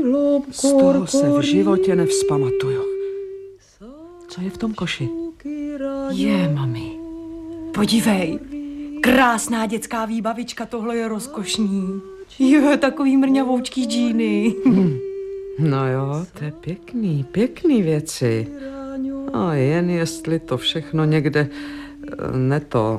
Z toho se v životě nevzpamatuju. Co je v tom koši? Mami, podívej, krásná dětská výbavička, tohle je rozkošný. Takový mrňavoučký džíny. No jo, to je pěkný věci. A jen jestli to všechno někde